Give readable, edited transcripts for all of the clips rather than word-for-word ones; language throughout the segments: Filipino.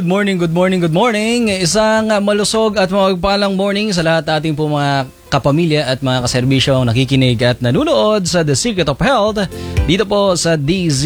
good morning. Isang malusog at mapagpalang morning sa lahat ating po mga kapamilya at mga kaserbisyong nakikinig at nanunood sa The Secret of Health dito po sa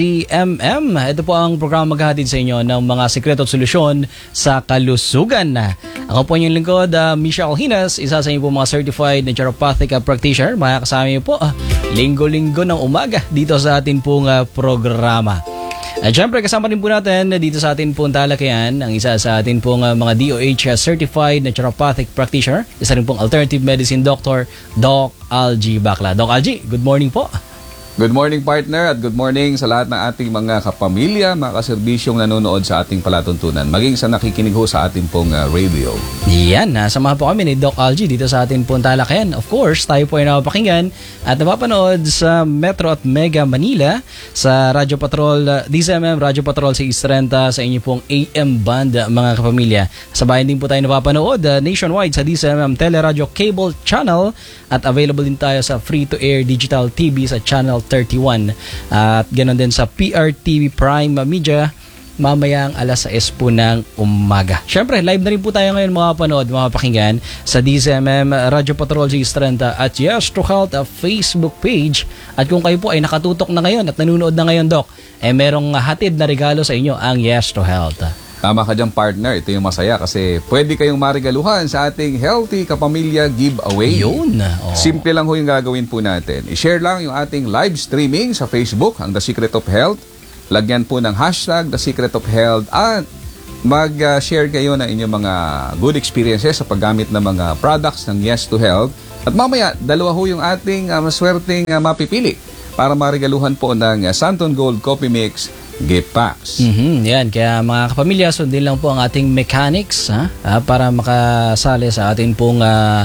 DZMM. Ito po ang programa maghahatid sa inyo ng mga sekreto at solusyon sa kalusugan. Ako po yung lingkod, Misha Alhinas, isa sa inyo po mga certified naturopathic practitioner. Makakasama niyo po linggo-linggo ng umaga dito sa ating pong programa. At syempre kasama rin po natin dito sa atin pong talakayan ang isa sa atin pong mga DOH certified naturopathic practitioner, isa rin pong alternative medicine doctor, Doc Algie Bacla. Doc Algie, good morning po. Good morning partner at good morning sa lahat ng ating mga kapamilya, mga kaserbisyong nanonood sa ating palatuntunan, maging sa nakikinig ho sa ating pong radio. Yan, samahan po kami ni Doc Algie dito sa ating pong talakayan. Of course, tayo po ay napapakinggan at napapanood sa Metro at Mega Manila, sa Radyo Patrol, DZMM Radyo Patrol sa Istrenta, sa inyo pong AM band mga kapamilya. Sa bayan din po tayo napapanood nationwide sa DZMM Teleradio Cable Channel at available din tayo sa free-to-air digital TV sa Channel 31 at ganoon din sa PRTV Prime Media mamayang alas 6 po ng umaga. Syempre, live na rin po tayo ngayon mga panood, mga pakinggan sa DZMM Radyo Patrol sa Istrenta at Yes to Health Facebook page. At kung kayo po ay nakatutok na ngayon at nanonood na ngayon, Doc, merong hatid na regalo sa inyo ang Yes to Health. Tama ka dyan partner, ito yung masaya kasi pwede kayong marigaluhan sa ating Healthy Kapamilya Giveaway. Yun. Simple lang ho yung gagawin po natin. I-share lang yung ating live streaming sa Facebook, ang The Secret of Health. Lagyan po ng hashtag The Secret of Health at mag-share kayo ng inyong mga good experiences sa paggamit ng mga products ng Yes to Health. At mamaya, dalawa ho yung ating maswerteng mapipili para marigaluhan po ng Santon Gold Coffee Mix gift packs. Yan, kaya mga kapamilya, sundin lang po ang ating mechanics para makasali sa ating pong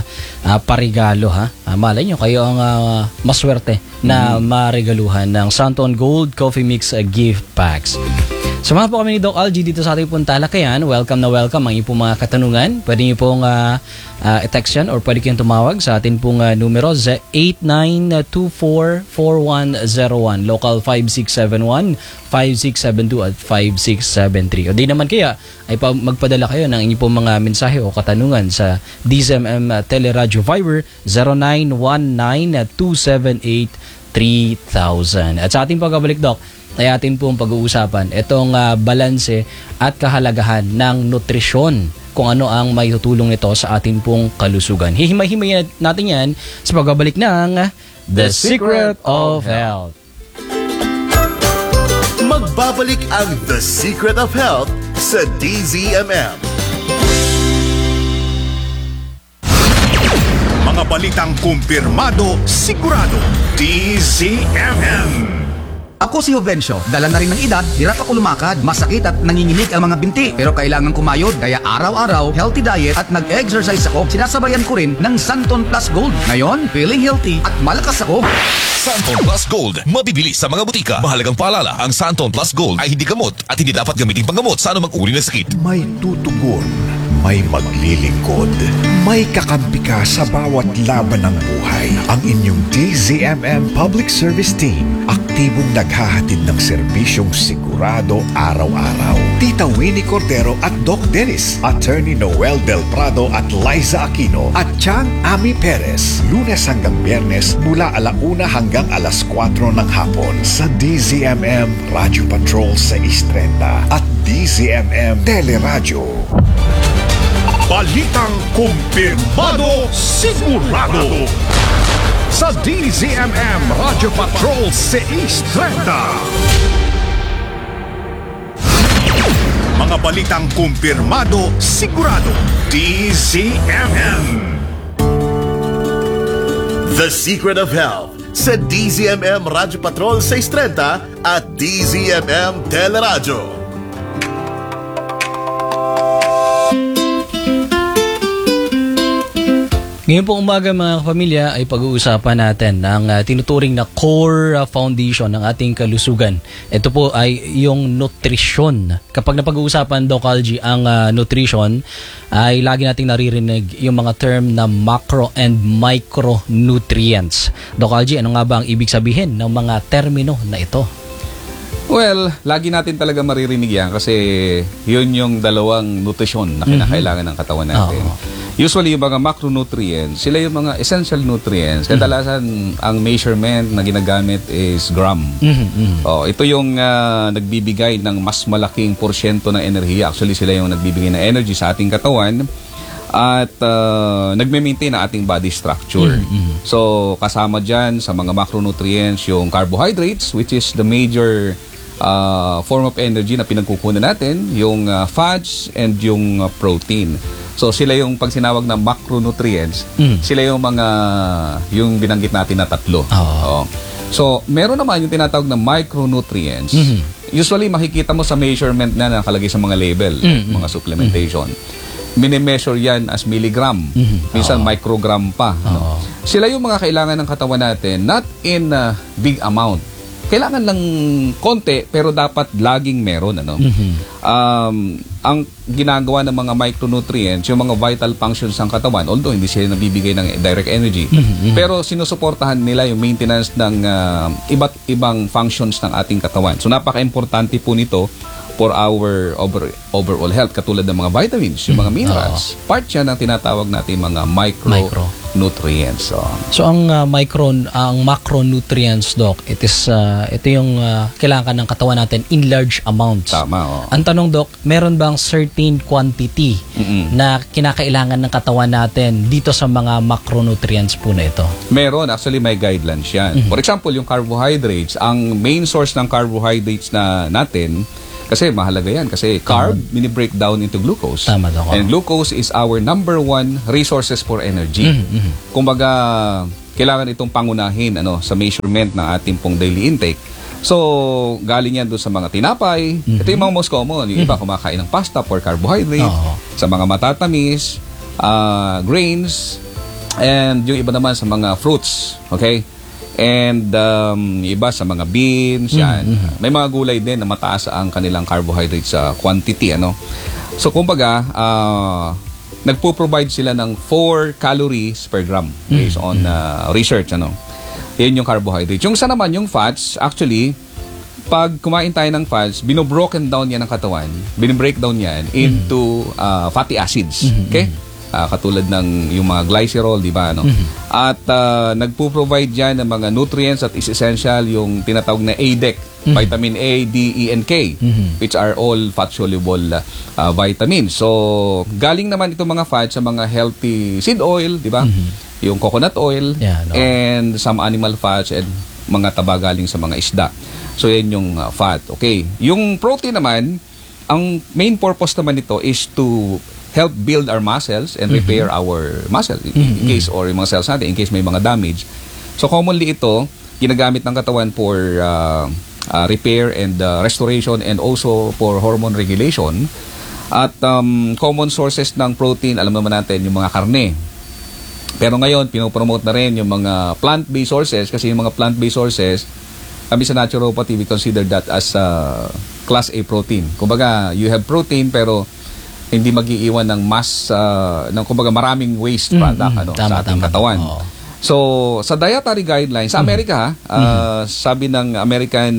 parigalo. Malay nyo, kayo ang maswerte na marigaluhan ng Santon Gold Coffee Mix gift packs. Samahan po kami ni Doc Algie dito sa ating pong talakayan. Welcome na welcome ang inyong mga katanungan. Pwede nyo pong i-text yan or pwede kayong tumawag sa ating pong numero 8924-4101, local 5671, 5672 at 5673. O di naman kaya ay magpadala kayo ng inyong pong mga mensahe o katanungan sa DZMM Teleradio Viber 0919-278-3000. At sa ating pagbabalik, Doc, ay atin pong pag-uusapan itong balanse at kahalagahan ng nutrisyon, kung ano ang may tutulong nito sa atin pong kalusugan. Hihimay-himay natin yan sa pagbabalik ng The Secret of Health. Magbabalik ang The Secret of Health sa DZMM. Mga balitang kumpirmado, sigurado, DZMM. Ako si Jovencio, dala na rin ng edad, hirap ako lumakad, masakit at nanginginig ang mga binti. Pero kailangan kumayod, kaya araw-araw, healthy diet at nag-exercise ako. Sinasabayan ko rin ng Santon Plus Gold. Ngayon, feeling healthy at malakas ako. Santon Plus Gold, mabibili sa mga butika. Mahalagang paalala, ang Santon Plus Gold ay hindi gamot at hindi dapat gamitin panggamot sa anumang uri ng sakit. May tutugon, may maglilingkod, may kakampi ka sa bawat laban ng buhay. Ang inyong DZMM Public Service Team, aktibong naghahatid ng serbisyong sigurado araw-araw. Tita Winnie Cordero at Doc Dennis, Attorney Noel Del Prado at Liza Aquino at Chang Ami Perez, Lunes hanggang Biyernes mula 1:00 hanggang 4:00 ng hapon sa DZMM Radyo Patrol sa Istrenta at DZMM Teleradio. Balitang kumpirmado, sigurado sa DZMM Radyo Patrol sa Istrenta. Mga balitang kumpirmado, sigurado, DZMM. The Secret of Health sa DZMM Radyo Patrol sa Istrenta at DZMM Teleradio. Ngayon po umaga mga kapamilya ay pag-uusapan natin ang tinuturing na core foundation ng ating kalusugan. Ito po ay yung nutrisyon. Kapag napag-uusapan, Doc Algie, ang nutrition, ay lagi nating naririnig yung mga term na macro and micronutrients. Doc Algie, ano nga ba ang ibig sabihin ng mga termino na ito? Well, lagi natin talaga maririnig yan kasi yun yung dalawang nutrisyon na kinakailangan ng katawan natin. Usually, yung mga macronutrients, sila yung mga essential nutrients. Kadalasan, ang measurement na ginagamit is gram. Ito yung nagbibigay ng mas malaking porsyento ng enerhiya. Actually, sila yung nagbibigay ng energy sa ating katawan at nagme-maintain ang ating body structure. So, kasama dyan sa mga macronutrients yung carbohydrates, which is the major form of energy na pinagkukunan natin, yung fats and yung protein. So sila yung pag sinawag na macronutrients, sila yung mga yung binanggit natin na tatlo. So meron naman yung tinatawag na micronutrients. Usually makikita mo sa measurement na nakalagay sa mga label, mga supplementation. Minimeasure yan as milligram. Minsan microgram pa. No? Sila yung mga kailangan ng katawan natin, not in big amount. Kailangan lang konti pero dapat laging meron, ano. Ang ginagawa ng mga micronutrients, yung mga vital functions ng katawan, although hindi sila nabibigay ng direct energy, pero sinusuportahan nila yung maintenance ng iba't ibang functions ng ating katawan. So napaka-importante po nito for our overall health, katulad ng mga vitamins, yung mga minerals. Part yan ng tinatawag natin mga micronutrients. So ang macronutrients, Doc, ito yung kailangan ng katawan natin in large amounts. Tama. Ang tanong, Doc, meron bang certain quantity na kinakailangan ng katawan natin dito sa mga macronutrients po na ito? Meron. Actually, may guidelines yan. For example, yung carbohydrates, ang main source ng carbohydrates na natin, kasi mahalaga yan. Kasi carb, mini-break down into glucose. Tama, Doc. And glucose is our number one resources for energy. Kumbaga, kailangan itong pangunahin sa measurement ng ating pong daily intake. So, galing yan doon sa mga tinapay. Ito yung mga most common. Yung iba kumakain ng pasta for carbohydrate. Sa mga matatamis, grains, and yung iba naman sa mga fruits. Okay? And iba sa mga beans, yan. May mga gulay din na mataas ang kanilang carbohydrates quantity, ano. So kumbaga, nagpo-provide sila ng 4 calories per gram based on research, ano. Yan yung carbohydrates. Yung isa naman, yung fats, actually, pag kumain tayo ng fats, binobroken down yan ng katawan, binibreakdown yan into fatty acids. Okay? Katulad ng yung mga glycerol, di ba, no? At nagpo-provide diyan ng mga nutrients at is essential yung tinatawag na ADEK, vitamin A, D, E, and K, which are all fat-soluble vitamins. So, galing naman itong mga fats sa mga healthy seed oil, di ba? Yung coconut oil, and some animal fats and mga taba galing sa mga isda. So, yan yung fat. Okay. Yung protein naman, ang main purpose naman nito is to help build our muscles and repair our muscle in case, or yung mga cells natin in case may mga damage. So commonly ito ginagamit ng katawan for repair and restoration and also for hormone regulation. At common sources ng protein, alam naman natin yung mga karne. Pero ngayon pinopromote na rin yung mga plant-based sources, kasi yung mga plant-based sources, kami sa naturopathy we consider that as class A protein. Kumbaga you have protein pero hindi mag-iiwan ng kumbaga maraming waste product sa ating katawan. So, sa dietary guidelines, sa Amerika, sabi ng American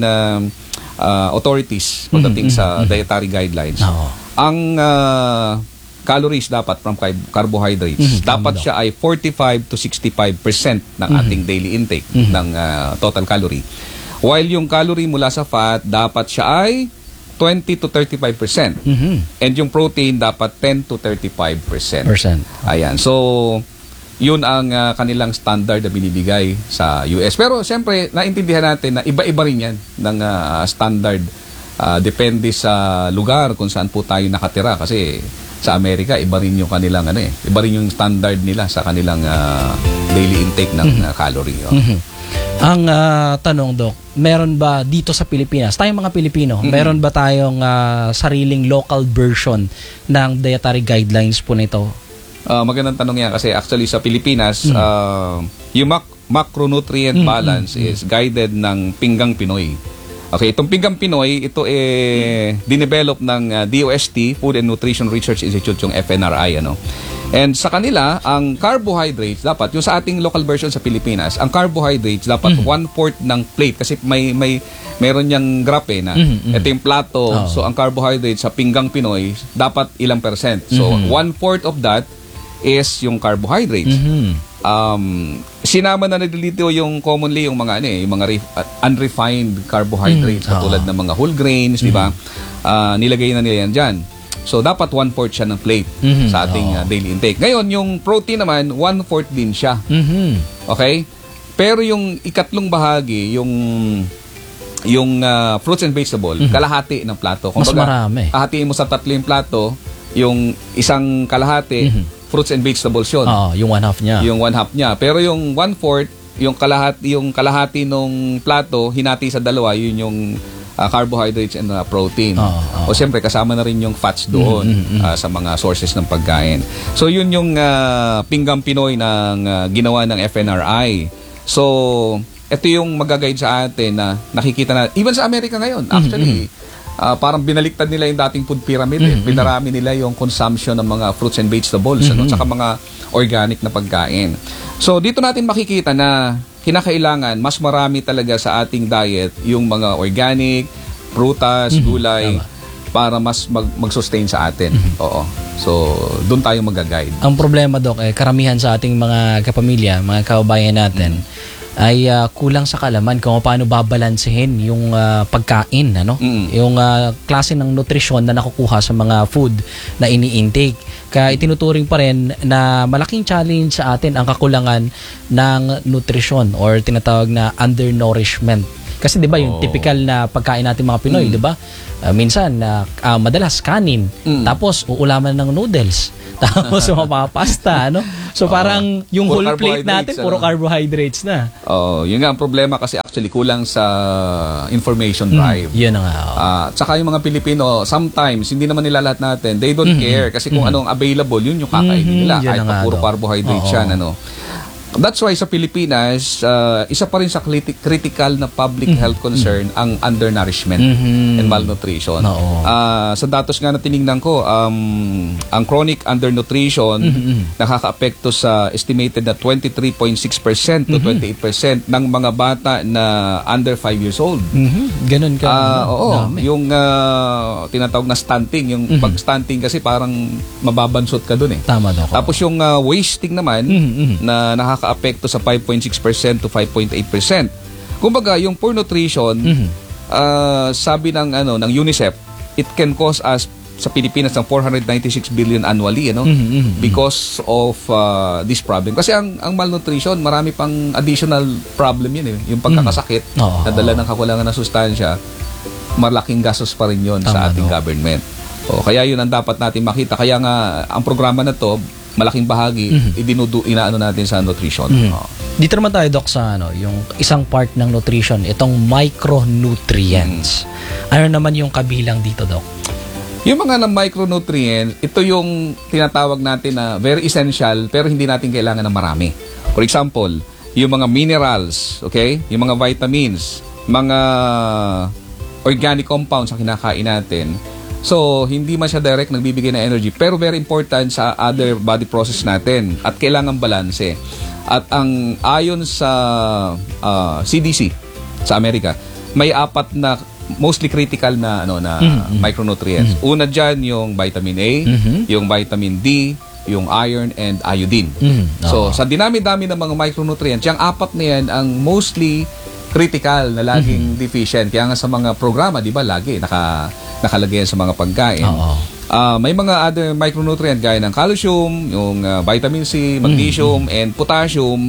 authorities pagdating sa dietary guidelines, ang calories dapat from carbohydrates, dapat siya ay 45 to 65% ng ating daily intake ng total calorie. While yung calorie mula sa fat, dapat siya ay 20 to 35%. And yung protein dapat 10 to 35%. Ayan. So, yun ang kanilang standard na binibigay sa US. Pero siyempre, naintindihan natin na iba-iba rin yan ng standard. Depende sa lugar kung saan po tayo nakatira. Kasi sa Amerika, iba rin yung kanilang iba rin yung standard nila sa kanilang daily intake ng calorie. Ang tanong, Doc, meron ba dito sa Pilipinas, tayong mga Pilipino, meron ba tayong sariling local version ng dietary guidelines po nito? Magandang tanong yan kasi actually sa Pilipinas, yung macronutrient balance is guided ng Pinggang Pinoy. Okay, itong Pinggang Pinoy, ito dinevelop ng DOST, Food and Nutrition Research Institute, yung FNRI, And sa kanila, ang carbohydrates dapat, yung sa ating local version sa Pilipinas, ang carbohydrates dapat 1/4 ng plate kasi meron niyang graph na ito yung plato. So ang carbohydrates sa pinggang Pinoy dapat ilang percent. So 1/4 of that is yung carbohydrates. Sinama na dito yung commonly yung mga yung mga unrefined carbohydrates katulad ng mga whole grains, di ba? Nilagay na nila yan diyan. So, dapat 1/4 siya ng plate sa ating daily intake. Ngayon, yung protein naman, 1/4 din siya. Okay? Pero yung ikatlong bahagi, yung fruits and vegetable, kalahati ng plato. Mas marami. Hahatiin mo sa 3 yung plato, yung isang kalahati, fruits and vegetables yun. Yung 1/2 niya. Yung 1/2 niya. Pero yung 1/4, yung kalahati nung plato, hinati sa dalawa, yun yung carbohydrates and protein. O siyempre, kasama na rin yung fats doon sa mga sources ng pagkain. So, yun yung pinggang Pinoy ng ginawa ng FNRI. So, ito yung mag-guide sa atin na nakikita na, even sa Amerika ngayon, actually, parang binaliktad nila yung dating food pyramid. Pinarami nila yung consumption ng mga fruits and vegetables, saka mga organic na pagkain. So, dito natin makikita na kinakailangan mas marami talaga sa ating diet yung mga organic, prutas, gulay para mas mag-sustain sa atin. Oo. So, doon tayo mag-guide. Ang problema, Doc, karamihan sa ating mga kapamilya, mga kababayan natin, ay kulang sa kalaman kung paano babalansehin yung pagkain, yung klase ng nutrisyon na nakukuha sa mga food na ini-intake. Kaya itinuturing pa rin na malaking challenge sa atin ang kakulangan ng nutrisyon or tinatawag na undernourishment. Kasi 'di ba yung typical na pagkain natin mga Pinoy, 'di ba? Minsan madalas kanin, tapos uulaman ng noodles, tapos mga pasta, So parang yung Puro whole plate natin puro carbohydrates na. Yun nga ang problema kasi actually kulang sa information drive. Yun nga. Tsaka yung mga Pilipino, sometimes hindi naman nila lahat natin, they don't care kasi kung anong available, yun yung kakainin nila. Kahit pa puro carbohydrates yan, That's why sa Pilipinas, isa pa rin sa critical na public health concern ang undernourishment and malnutrition. Sa datos nga na tinignan ko, ang chronic undernutrition nakaka-apekto sa estimated na 23.6% to 28% ng mga bata na under 5 years old. Ganun ka. Yung tinatawag na stunting, yung pag-stunting kasi parang mababansot ka dun Tama daw. Tapos yung wasting naman na nakaka-apekto sa 5.6% to 5.8%. Kumbaga, yung poor nutrition, sabi ng UNICEF, it can cause us sa Pilipinas ng 496 billion annually, because of this problem. Kasi ang malnutrition, marami pang additional problem yun, yung pagkakasakit, na dala ng kakulangan ng sustansya, malaking gastos pa rin yun sa ating government. Kaya yun ang dapat natin makita. Kaya nga, ang programa na to, malaking bahagi, inaano natin sa nutrition. Dito naman tayo, Doc, sa yung isang part ng nutrition, itong micronutrients. Ano naman yung kabilang dito, Doc? Yung mga micronutrients, ito yung tinatawag natin na very essential pero hindi natin kailangan ng marami. For example, yung mga minerals, okay? Yung mga vitamins, mga organic compounds ang kinakain natin. So, hindi man siya direct nagbibigay ng energy, pero very important sa other body process natin at kailangan balanse. At ang ayon sa CDC sa Amerika, may 4 na mostly critical na micronutrients. Una diyan yung vitamin A, yung vitamin D, yung iron and iodine. So, sa dinami-dami ng mga micronutrients, yung 4 na yan ang mostly critical na laging deficient. Kaya nga sa mga programa, di ba, lagi nakalagay sa mga pagkain. May mga other micronutrient gaya ng calcium, yung vitamin C, magnesium, and potassium.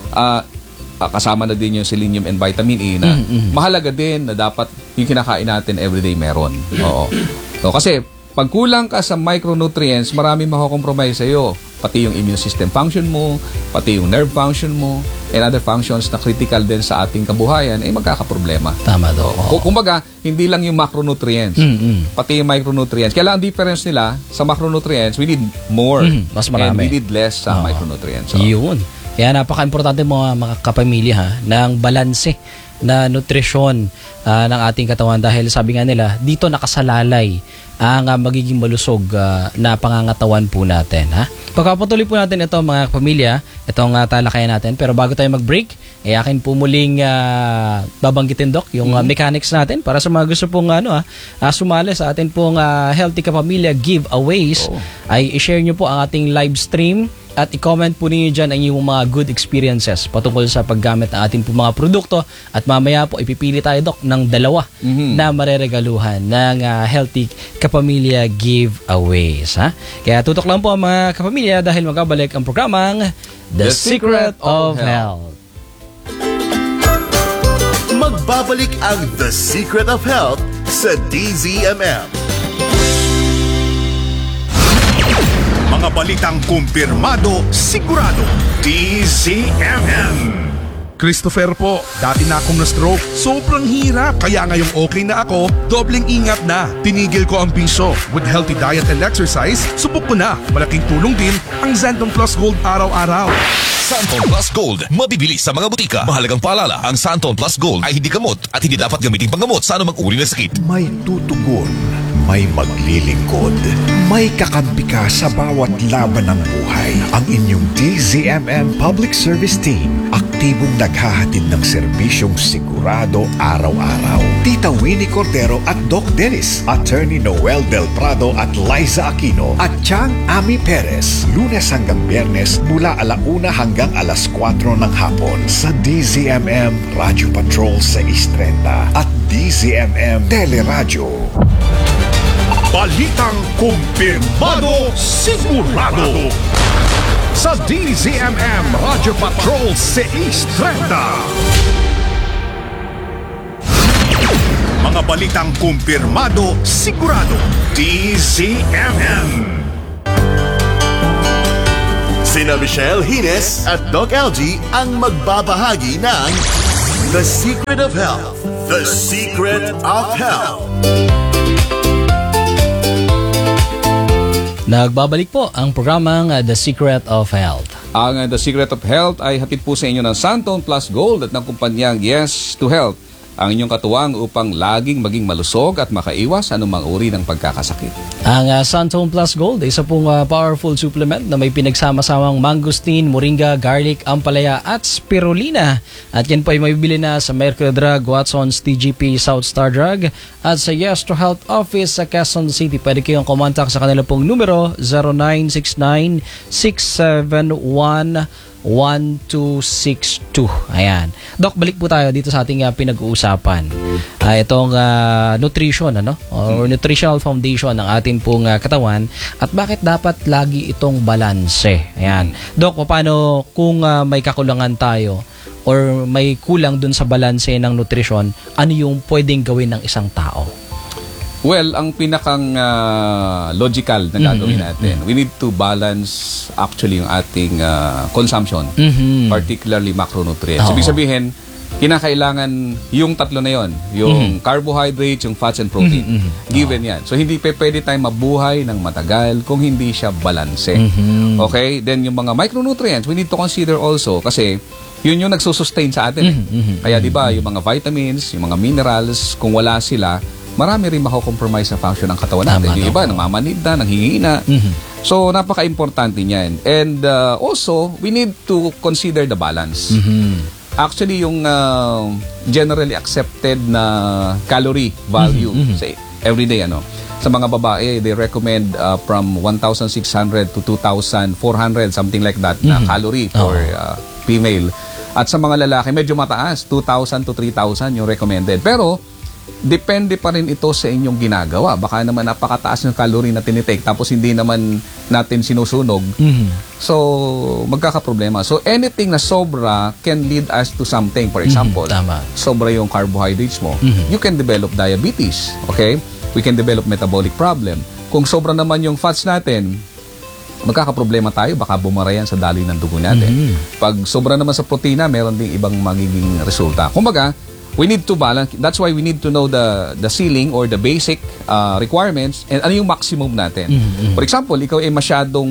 Kasama na din yung selenium and vitamin E na mahalaga din na dapat yung kinakain natin everyday meron. So, kasi pag kulang ka sa micronutrients, marami makukompromise sa'yo. Pati yung immune system function mo, pati yung nerve function mo, and other functions na critical din sa ating kabuhayan, magkakaproblema. Tama daw. Kumbaga, hindi lang yung macronutrients, pati yung micronutrients. Kaya lang ang difference nila sa macronutrients, we need more. Mas marami. And we need less sa micronutrients. Yun. Kaya napaka-importante mga kapamilya ng balanse na nutrisyon ng ating katawan dahil sabi nga nila, dito nakasalalay ang magiging malusog na pangangatawan po natin. Ha? Pagpapatuloy po natin ito mga pamilya, itong talakayan natin. Pero bago tayo mag-break, akin po muling babanggitin, Doc, yung mechanics natin para sa mga gusto pong sumali sa atin pong Healthy Kapamilya giveaways. Ay i-share nyo po ang ating live stream at i-comment po ninyo dyan ang inyong mga good experiences patungkol sa paggamit ng ating po mga produkto at mamaya po ipipili tayo, Doc, ng dalawa na mareregaluhan ng Healthy Kapamilya giveaways. Ha? Kaya tutok lang po mga kapamilya dahil magkabalik ang programang The Secret of Health. Magbabalik ang The Secret of Health sa DZMM. Mga balitang kumpirmado, sigurado, DZMM. Christopher po, dati na akong na-stroke. Sobrang hirap. Kaya ngayong okay na ako, dobleng ingat na. Tinigil ko ang bisyo. With healthy diet and exercise, subok ko na. Malaking tulong din ang Santon Plus Gold araw-araw. Santon Plus Gold, mabibili sa mga butika. Mahalagang paalala, ang Santon Plus Gold ay hindi gamot at hindi dapat gamitin panggamot sa anumang uri ng sakit. May tutugon, may maglilingkod, may kakampi ka sa bawat laban ng buhay. Ang inyong DZMM Public Service Team, aktibong naghahatid ng serbisyong sigurado araw-araw. Tita Winnie Cordero at Doc Dennis, Attorney Noel Del Prado at Liza Aquino at Chang Ami Perez, Lunes hanggang Biyernes mula 1:00 hanggang 4:00 ng hapon sa DZMM Radio Patrol 630 at DZMM Teleradyo. Balitang kumpirmado, sigurado sa DZMM Radio Patrol 630. Mga balitang kumpirmado, sigurado, DZMM. Sina Michelle Hines at Doc LG ang magbabahagi ng The Secret of Health. The Secret of Health. Nagbabalik po ang programang The Secret of Health. Ang The Secret of Health ay hatid po sa inyo ng Santon Plus Gold at ng kumpanyang Yes to Health, ang inyong katuwang upang laging maging malusog at makaiwas anumang uri ng pagkakasakit. Ang Santon Plus Gold ay isa pong powerful supplement na may pinagsama-samang mangosteen, moringa, garlic, ampalaya at spirulina. At yan po ay mabibili na sa Mercury Drug, Watson's, TGP, South Star Drug at sa Yes to Health Office sa Quezon City. Pwede kayong kumontak sa kanila pong numero 0969-671-1262. Ayan. Doc, balik po tayo dito sa ating pinag-uusapan. Itong nutrition, or nutritional foundation ng ating pong katawan at bakit dapat lagi itong balanse. Ayan. Doc, paano kung may kakulangan tayo or may kulang dun sa balanse ng nutrisyon, ano yung pwedeng gawin ng isang tao? Well, ang pinakang logical na gagawin natin, we need to balance actually yung ating consumption, particularly macronutrients. Ibig sabihin, kinakailangan yung tatlo na yon, yung carbohydrates, yung fats and protein. Given yan. So, hindi pwede tayong mabuhay ng matagal kung hindi siya balanse. Okay? Then, yung mga micronutrients, we need to consider also kasi yun yung nagsusustain sa atin. Kaya, di ba, yung mga vitamins, yung mga minerals, kung wala sila, marami rin mako-compromise sa function ng katawan natin. Yung iba, namamanid na, nanghihina. So, napaka-importante niyan. And also, we need to consider the balance. Actually, yung generally accepted na calorie value sa everyday, sa mga babae, they recommend from 1,600 to 2,400, something like that, na calorie for female. At sa mga lalaki, medyo mataas, 2,000 to 3,000 yung recommended. Pero, depende pa rin ito sa inyong ginagawa. Baka naman napakataas ng calorie na tinitake tapos hindi naman natin sinusunog. So, magkakaproblema. So, anything na sobra can lead us to something. For example, sobra yung carbohydrates mo. You can develop diabetes. Okay? We can develop metabolic problem. Kung sobra naman yung fats natin, magkakaproblema tayo. Baka bumara yan sa daloy ng dugo natin. Pag sobra naman sa protina, meron ding ibang magiging resulta. Kumbaga, we need to balance. That's why we need to know the ceiling or the basic requirements and ano yung maximum natin. For example, ikaw ay masyadong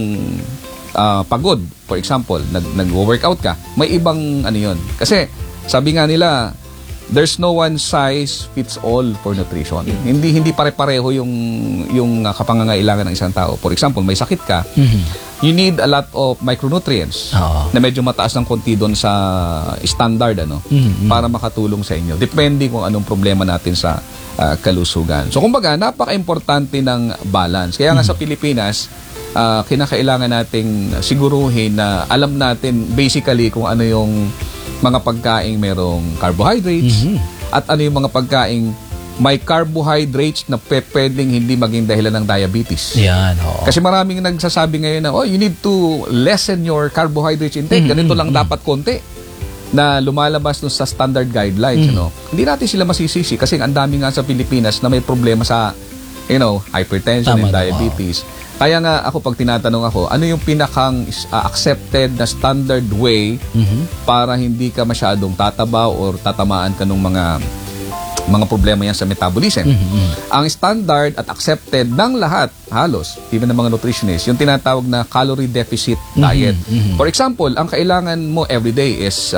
pagod. For example, nag-workout ka. May ibang ano yun. Kasi sabi nga nila, there's no one size fits all for nutrition. Hindi pare-pareho yung kapangangailangan ng isang tao. For example, may sakit ka, you need a lot of micronutrients na medyo mataas ng konti doon sa standard para makatulong sa inyo. Depende kung anong problema natin sa kalusugan. So kumbaga, napaka-importante ng balance. Kaya nga sa Pilipinas, kinakailangan nating siguruhin na alam natin basically kung ano yung mga pagkaing merong carbohydrates at ano yung mga pagkaing may carbohydrates na pwedeng hindi maging dahilan ng diabetes. Yan, oo. Kasi maraming nagsasabi ngayon na, you need to lessen your carbohydrates intake. Ganito lang dapat konti na lumalabas sa standard guidelines. Hindi natin sila masisisi kasi ang dami nga sa Pilipinas na may problema sa hypertension and diabetes. Kaya nga ako pag tinatanong ako, ano yung pinakang accepted na standard way para hindi ka masyadong tatabaw or tatamaan ka ng mga problema yan sa metabolism. Ang standard at accepted ng lahat, halos, even ng mga nutritionists, yung tinatawag na calorie deficit diet. For example, ang kailangan mo everyday is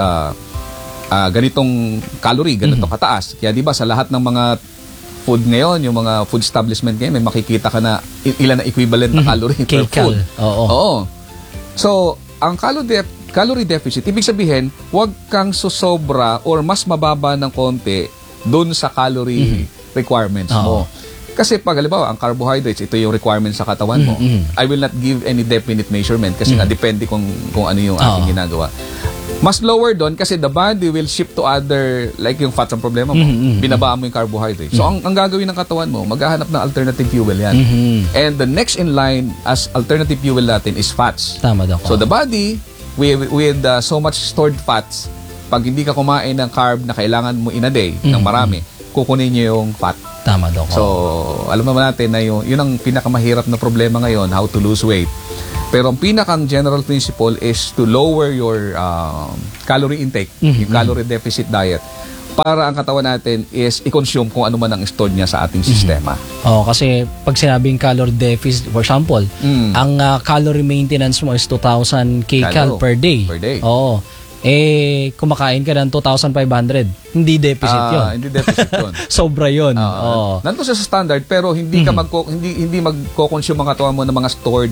ganitong calorie, ganito kataas. Kaya di ba sa lahat ng mga food ngayon, yung mga food establishment ngayon, may makikita ka na ilan na equivalent na calorie per food. Oo. So, ang calorie deficit, ibig sabihin, huwag kang susobra or mas mababa ng konti doon sa calorie requirements mo. Kasi pag halimbawa, ang carbohydrates, ito yung requirements sa katawan mo. I will not give any definite measurement kasi nga depende kung ano yung ating ginagawa. Mas lower doon kasi the body will shift to other, like yung fats ang problema mo. Binabaan mo yung carbohydrates. So, ang gagawin ng katawan mo, maghahanap ng alternative fuel yan. And the next in line as alternative fuel natin is fats. Tama daw. So, the body, with so much stored fats, pag hindi ka kumain ng carb na kailangan mo in a day, ng marami, kukunin nyo yung fat. Tama daw. So, alam naman natin na yun ang pinakamahirap na problema ngayon, how to lose weight. Pero ang pinakang general principle is to lower your calorie intake, yung calorie deficit diet, para ang katawan natin is i-consume kung ano man ang stored niya sa ating sistema. Kasi pag sinabing calorie deficit, for example, ang calorie maintenance mo is 2,000 kcal per day. Oo. Kumakain ka ng 2,500. Hindi deficit yun. Hindi deficit yun. Sobra yun. Nandun siya sa standard pero hindi ka hindi magko-consume ang katawan mo ng mga stored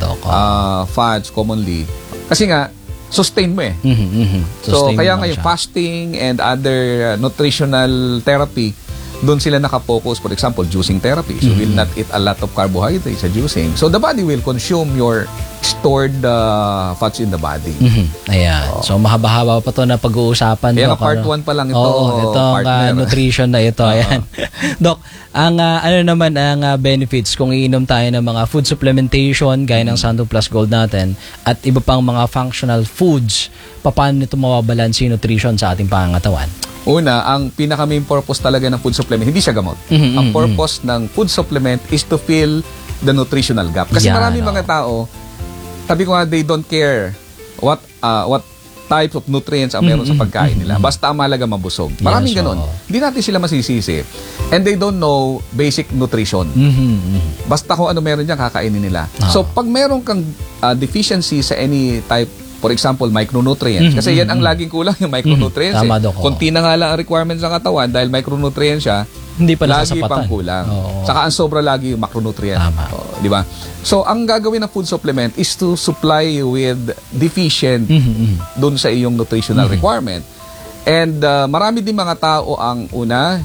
fats commonly. Kasi nga sustain mo So kaya nga yung fasting and other nutritional therapy, doon sila nakapokus. For example, juicing therapy. So will not eat a lot of carbohydrates sa juicing. So the body will consume your stored fats in the body. Ayan. So mahaba-haba pa to na pag-uusapan. Kaya part 1 pa lang ito. Itong nutrition na ito. Ayan. Doc, ang ano naman ang benefits kung iinom tayo ng mga food supplementation gaya ng Santon Plus Gold natin at iba pang mga functional foods, paano nito mawabalanse yung nutrition sa ating pangangatawan? Una, ang pinaka-main purpose talaga ng food supplement, hindi siya gamot. Ang purpose ng food supplement is to fill the nutritional gap. Kasi maraming mga tao, sabi ko nga, they don't care what type of nutrients ang meron sa pagkain nila. Basta ang mahalaga mabusog. Maraming ganun. Hindi natin sila masisisi. And they don't know basic nutrition. Basta kung ano meron dyan, kakainin nila. So, pag meron kang deficiency sa any type, for example, micronutrients. Kasi yan ang laging kulang, yung micronutrients. Kunti na nga lang ang requirements ng katawan dahil micronutrients siya, hindi pa lagi pang kulang. Saka ang sobra lagi yung macronutrient. Di ba? So, ang gagawin ng food supplement is to supply you with deficient dun sa iyong nutritional requirement. And marami din mga tao ang una,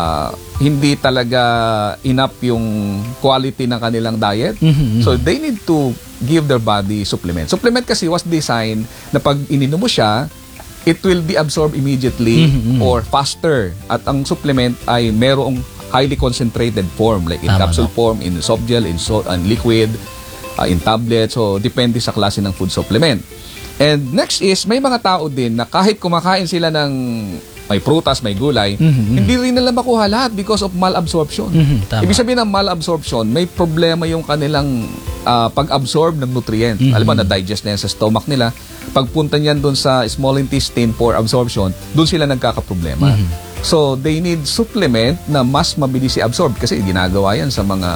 hindi talaga enough yung quality ng kanilang diet. So, they need to give their body supplement. Supplement kasi was designed na pag ininom mo siya, it will be absorbed immediately or faster. At ang supplement ay merong highly concentrated form, like in capsule form, in soft gel, in liquid, in tablet. So, depende sa klase ng food supplement. And next is, may mga tao din na kahit kumakain sila ng may prutas, may gulay, hindi rin nila makuha lahat because of malabsorption. Ibig sabihin ng malabsorption, may problema yung kanilang pag-absorb ng nutrients. Alam mo, na-digest na yan sa stomach nila. Pagpunta niyan doon sa small intestine for absorption, doon sila nagkakaproblema. So, they need supplement na mas mabilis i-absorb kasi ginagawa yan sa mga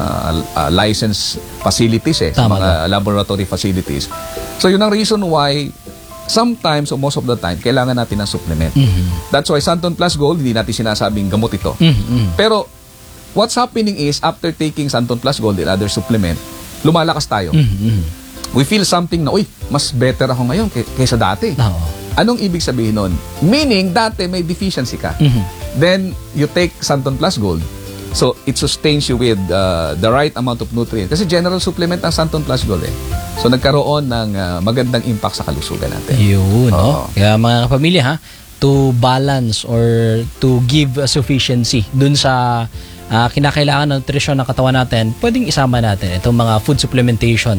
licensed facilities sa mga laboratory facilities. So, yun ang reason why sometimes or most of the time, kailangan natin ng supplement. That's why Santon Plus Gold, hindi natin sinasabing gamot ito. Pero, what's happening is, after taking Santon Plus Gold and other supplement, lumalakas tayo. We feel something na, mas better ako ngayon kaysa dati. Anong ibig sabihin nun? Meaning, dati may deficiency ka. Then, you take Santon Plus Gold. So, it sustains you with the right amount of nutrients. Kasi general supplement ang Santon Plus Gold eh. So, nagkaroon ng magandang impact sa kalusugan natin. Yun, no? Kaya mga kapamilya, to balance or to give sufficiency dun sa kinakailangan ng nutrisyon ng katawan natin, pwedeng isama natin itong mga food supplementation,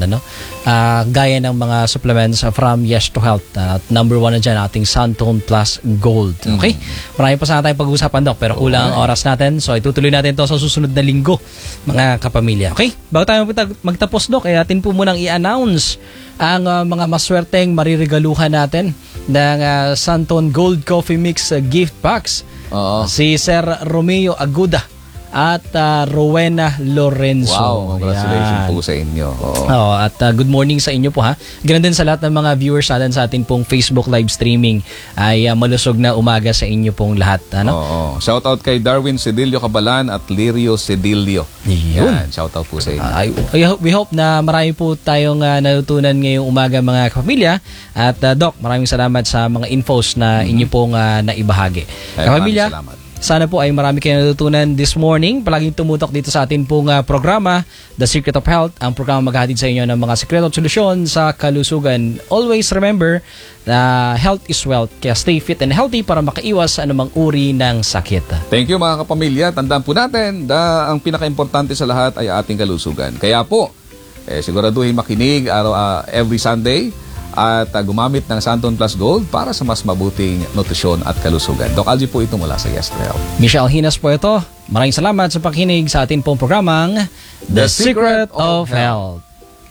gaya ng mga supplements from Yes to Health. Number 1 na dyan, ating Santon Plus Gold. Okay? Marami pa sana tayong pag-uusapan, Doc, pero kulang ang oras natin. So, itutuloy natin to sa susunod na linggo, mga kapamilya. Okay? Bago tayo magtapos, Doc, atin po munang i-announce ang mga maswerteng mariregaluhan natin ng Santon Gold Coffee Mix gift packs. Si Sir Romeo Aguda at Rowena Lorenzo. Wow, congratulations po sa inyo. At good morning sa inyo po ha. Ganun din sa lahat ng mga viewers natin sa ating pong Facebook live streaming ay malusog na umaga sa inyo pong lahat. Shout out kay Darwin Cedillo Cabalan at Lirio Cedillo. Yan, shout out po sa inyo. We hope na marami po tayong natutunan ngayong umaga mga kapamilya. At Doc, maraming salamat sa mga infos na inyo pong naibahagi. Kapamilya, salamat. Sana po ay marami kayong natutunan this morning. Palaging tumutok dito sa atin pong programa, The Secret of Health, ang programa maghahatid sa inyo ng mga sekreto at solusyon sa kalusugan. Always remember na health is wealth. Kaya stay fit and healthy para makaiwas sa anumang uri ng sakit. Thank you mga kapamilya. Tandaan po natin na ang pinaka-importante sa lahat ay ating kalusugan. Kaya po, siguraduhin makinig every Sunday at gumamit ng Santon Plus Gold para sa mas mabuting nutrisyon at kalusugan. Doc Algie po ito mula sa Yes to Health. Michelle Hinas po ito. Maraming salamat sa pakinig sa atin pong programang The Secret of Health.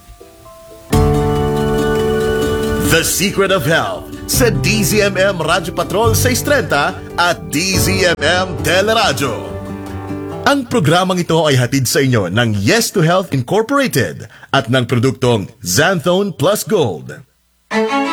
The Secret of Health sa DZMM Radyo Patrol 630 at DZMM Teleradyo. Ang programang ito ay hatid sa inyo ng Yes to Health Incorporated at ng produktong Xanthone Plus Gold.